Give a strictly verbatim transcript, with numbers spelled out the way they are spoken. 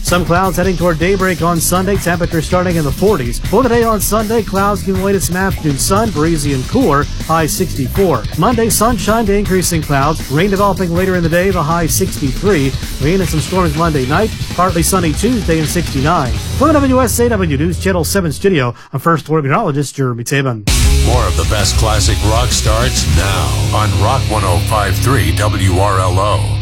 Some clouds heading toward daybreak on Sunday. Temperature starting in the forties. For the day on Sunday, clouds giving way to some afternoon sun, breezy and cooler, high sixty-four. Monday, sunshine to increasing clouds. Rain developing later in the day, the high sixty-three. Rain and some storms Monday night. Partly sunny Tuesday and sixty-nine. For the W S A W News Channel seven studio, I'm First Alert Meteorologist Jeremy Taban. More of the best classic rock starts now on Rock one oh five point three W R L O.